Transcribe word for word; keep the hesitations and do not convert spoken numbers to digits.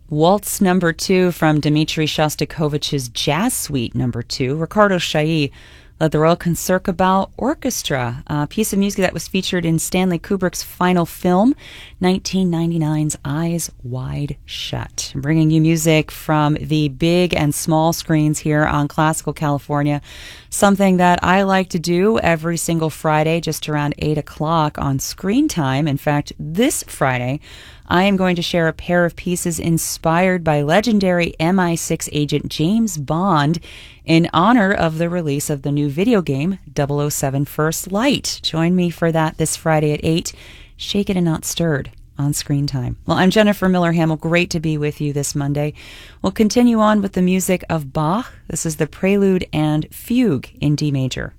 Waltz number two from Dmitri Shostakovich's Jazz Suite number two. Ricardo Chailly led the Royal Concertgebouw Orchestra, a piece of music that was featured in Stanley Kubrick's final film, nineteen ninety-nine's Eyes Wide Shut. I'm bringing you music from the big and small screens here on Classical California, something that I like to do every single Friday just around eight o'clock on Screen Time. In fact, this Friday, I am going to share a pair of pieces inspired by legendary M I six agent James Bond in honor of the release of the new video game double oh seven First Light. Join me for that this Friday at eight. Shake It and Not Stirred on Screen Time. Well, I'm Jennifer Miller Hamill. Great to be with you this Monday. We'll continue on with the music of Bach. This is the Prelude and Fugue in D major.